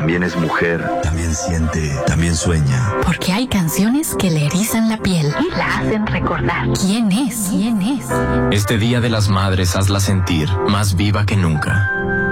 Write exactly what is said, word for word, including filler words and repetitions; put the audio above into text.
también es mujer, también siente, también sueña. Porque hay canciones que le erizan la piel y la hacen recordar. ¿Quién es? ¿Quién es? Este Día de las Madres hazla sentir más viva que nunca.